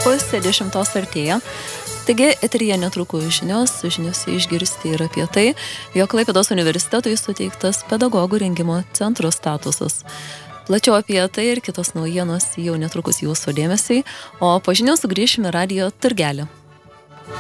pusė 10 artėja. Taigi, eteryje netrukus žiniose išgirsti ir apie tai, jog Klaipėdos universitetui suteiktas pedagogų rengimo centro statusas. Plačiau apie tai ir kitos naujienos jau netrukus jūsų dėmesiai, o po žinių sugrįšime radijo turgelį.